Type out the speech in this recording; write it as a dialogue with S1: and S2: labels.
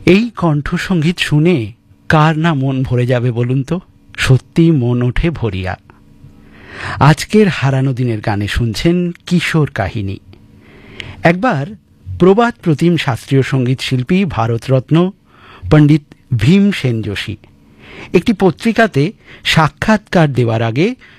S1: এই কণ্ঠসঙ্গীত শুনে কার না মন ভরে যাবে বলুন তো? সত্যি মন ওঠে ভরিয়া। আজকের হারানো দিনের গানে শুনছেন কিশোর কাহিনী। একবার প্রবাদ প্রতিম শাস্ত্রীয় সঙ্গীত শিল্পী ভারতরত্ন পণ্ডিত ভীমসেন যোশী একটি পত্রিকাতে সাক্ষাৎকার দেওয়ার আগে